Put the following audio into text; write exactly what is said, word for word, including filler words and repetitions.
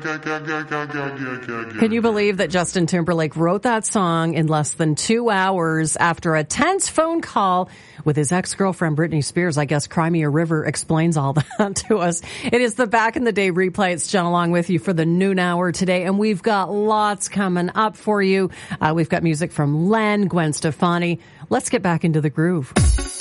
Can you believe that Justin Timberlake wrote that song in less than two hours after a tense phone call with his ex-girlfriend Britney Spears? I guess Crimea River explains all that to us. It is the Back in the Day replay. It's Jen along with you for the noon hour today, and we've got lots coming up for you. Uh, we've got music from Len, Gwen Stefani. Let's get back into the groove.